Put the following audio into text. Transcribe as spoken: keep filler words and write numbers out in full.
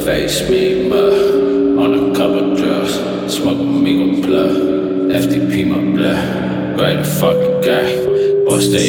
face me, mud. On a couple drugs, smoke amigo blood. F T P my blood. Great fucking guy. Bust the